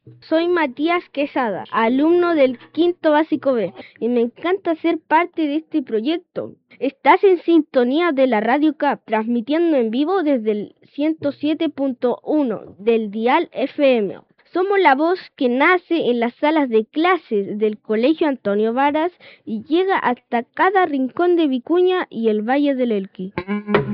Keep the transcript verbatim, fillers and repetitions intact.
Soy Matías Quesada, alumno del quinto básico B, y me encanta ser parte de este proyecto. Estás en sintonía de la Radio C A P, transmitiendo en vivo desde el ciento siete punto uno del dial F M. Somos la voz que nace en las salas de clases del Colegio Antonio Varas y llega hasta cada rincón de Vicuña y el Valle del Elqui.